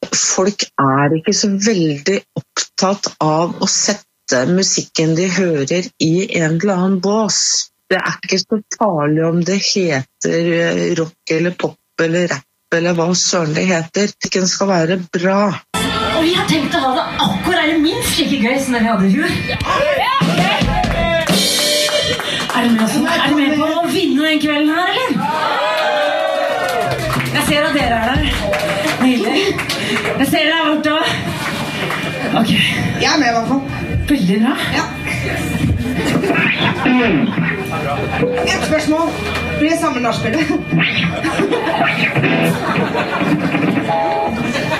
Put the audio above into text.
folk ikke så veldig opptatt av å sette musikken de hører i en eller annen bås. Det ikke så farlig om det heter rock eller pop eller rap eller hva søren det heter. Musikken skal være bra. Og vi har tenkt å ha det akkurat minst like gøy som det vi hadde i fjor. Er du med på å vinne den kvelden her, eller? Jeg ser at dere der. Nydelig. Jeg ser dere borte også. Ok. Jeg med I hvert fall. Veldig bra. Ja. Et spørsmål. Blir det samme nachspielet?